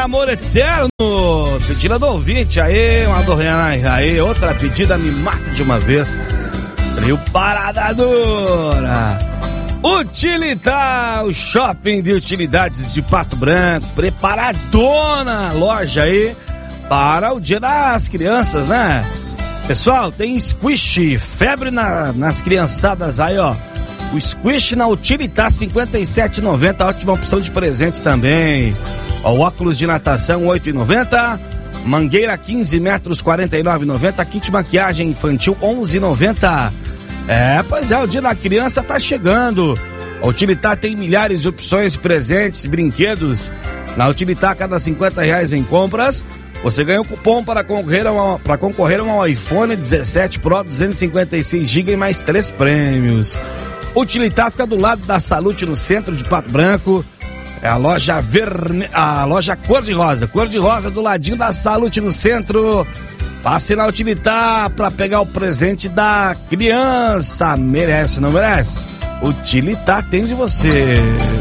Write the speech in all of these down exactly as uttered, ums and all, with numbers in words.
amor eterno. Pedida do ouvinte, aí, uma do Renan, aí, outra pedida, me mata de uma vez. Trio Parada Dura. Utilitar, o shopping de utilidades de Pato Branco, preparadona loja aí para o dia das crianças, né? Pessoal, tem squish, febre na, nas criançadas aí, ó. O squish na Utilitar cinquenta e sete reais e noventa centavos, ótima opção de presente também. Ó, óculos de natação oito reais e noventa centavos, mangueira quinze metros quarenta e nove reais e noventa centavos, kit maquiagem infantil onze reais e noventa centavos. É, pois é, o dia da criança tá chegando. A Utilitar tem milhares de opções de presentes, brinquedos. Na Utilitar, cada cinquenta reais em compras, você ganha um cupom para concorrer a, uma, para concorrer a um iPhone dezessete Pro duzentos e cinquenta e seis gigabytes e mais três prêmios. Utilitar fica do lado da Salute, no centro de Pato Branco. É a loja verne... a loja cor-de-rosa, cor-de-rosa do ladinho da Salute, no centro. Passe na Utilitar para pegar o presente da criança. Merece, não merece? Utilitar atende você.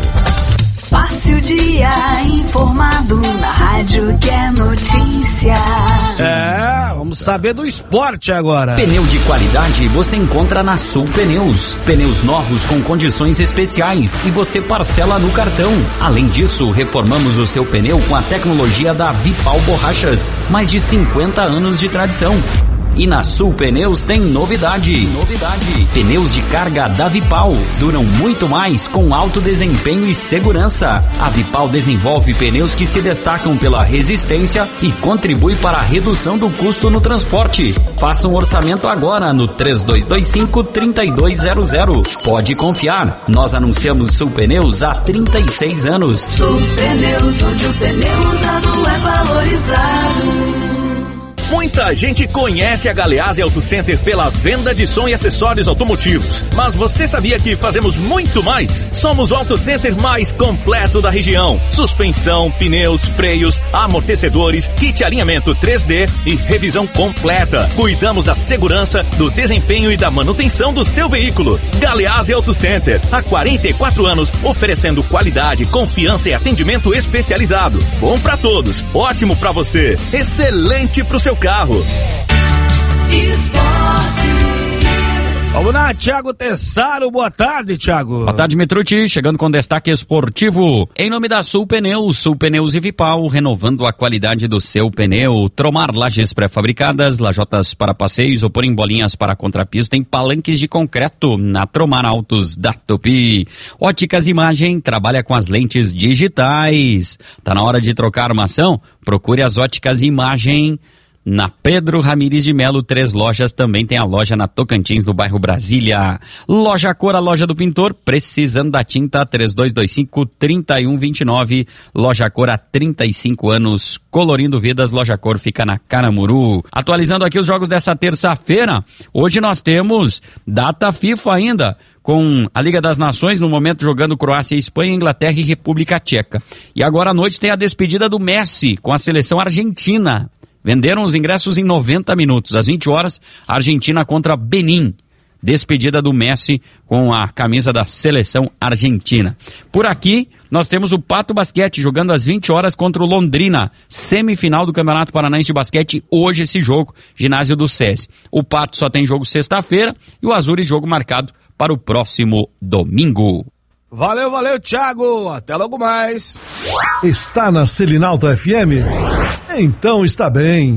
Passe o dia informado na rádio que é notícia. É, vamos saber do esporte agora. Pneu de qualidade você encontra na Sul Pneus. Pneus novos com condições especiais e você parcela no cartão. Além disso, reformamos o seu pneu com a tecnologia da Vipal Borrachas. Mais de cinquenta anos de tradição. E na Sul Pneus tem novidade. Novidade. Pneus de carga da Vipal duram muito mais com alto desempenho e segurança. A Vipal desenvolve pneus que se destacam pela resistência e contribui para a redução do custo no transporte. Faça um orçamento agora no três dois dois cinco, três dois zero zero. Pode confiar, nós anunciamos Sul Pneus há trinta e seis anos. Sul Pneus, onde o pneu usado é valorizado. Muita gente conhece a Galeazzi Auto Center pela venda de som e acessórios automotivos. Mas você sabia que fazemos muito mais? Somos o Auto Center mais completo da região. Suspensão, pneus, freios, amortecedores, kit alinhamento três D e revisão completa. Cuidamos da segurança, do desempenho e da manutenção do seu veículo. Galeazzi Auto Center, há quarenta e quatro anos, oferecendo qualidade, confiança e atendimento especializado. Bom pra todos, ótimo pra você, excelente pro seu carro. Esporte. Vamos lá, Thiago Tessaro, boa tarde, Thiago. Boa tarde, Mitrucci, chegando com destaque esportivo. Em nome da Sul Pneus, Sul Pneus e Vipal, renovando a qualidade do seu pneu. Tromar lajes pré-fabricadas, lajotas para passeios ou por em bolinhas para contrapista em palanques de concreto na Tromar Autos da Tupi. Óticas Imagem, trabalha com as lentes digitais. Tá na hora de trocar armação? Procure as Óticas Imagem. Na Pedro Ramires de Melo, três lojas, também tem a loja na Tocantins, do bairro Brasília. Loja Cor, a loja do pintor, precisando da tinta, três dois dois cinco, três um dois nove. Loja Cor há trinta e cinco anos, colorindo vidas. Loja Cor fica na Caramuru. Atualizando aqui os jogos dessa terça-feira, hoje nós temos data FIFA ainda, com a Liga das Nações, no momento jogando Croácia, Espanha, Inglaterra e República Tcheca. E agora à noite tem a despedida do Messi com a seleção argentina. Venderam os ingressos em noventa minutos. Às vinte horas, Argentina contra Benin. Despedida do Messi com a camisa da seleção argentina. Por aqui, nós temos o Pato Basquete jogando às vinte horas contra o Londrina. Semifinal do Campeonato Paranaense de Basquete. Hoje esse jogo, ginásio do SESI. O Pato só tem jogo sexta-feira e o Azures jogo marcado para o próximo domingo. Valeu, valeu, Thiago. Até logo mais. Está na Selinalto F M? Então está bem.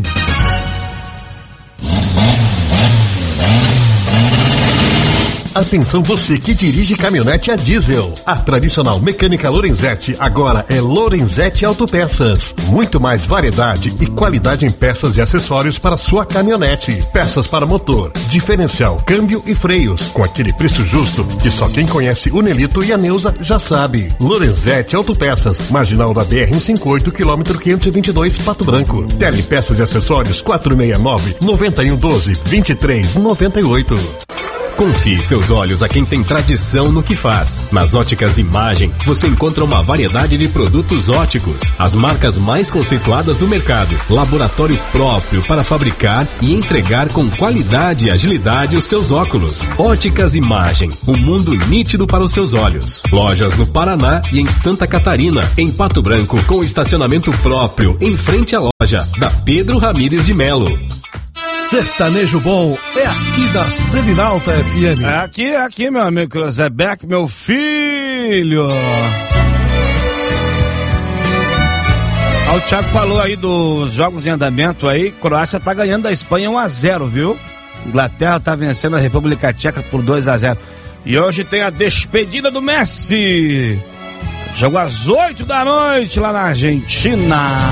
Atenção você que dirige caminhonete a diesel. A tradicional mecânica Lorenzetti agora é Lorenzetti Autopeças. Muito mais variedade e qualidade em peças e acessórios para sua caminhonete. Peças para motor, diferencial, câmbio e freios. Com aquele preço justo que só quem conhece o Nelito e a Neuza já sabe. Lorenzetti Autopeças, marginal da B R cento e cinquenta e oito, quilômetro quinhentos e vinte e dois, Pato Branco. Telepeças e acessórios quatro seis nove, nove um um doze, vinte e três noventa e oito. Confie seus olhos a quem tem tradição no que faz. Nas Óticas Imagem, você encontra uma variedade de produtos óticos, as marcas mais conceituadas do mercado, laboratório próprio para fabricar e entregar com qualidade e agilidade os seus óculos. Óticas Imagem, um mundo nítido para os seus olhos. Lojas no Paraná e em Santa Catarina, em Pato Branco, com estacionamento próprio em frente à loja da Pedro Ramires de Melo. Sertanejo bom é aqui da Selinalta F M. É aqui, é aqui, meu amigo Cruzebeck, meu filho. Ah, o Thiago falou aí dos jogos em andamento aí. Croácia tá ganhando da Espanha um a zero, viu? Inglaterra tá vencendo a República Tcheca por dois a zero. E hoje tem a despedida do Messi. Jogo às oito da noite lá na Argentina.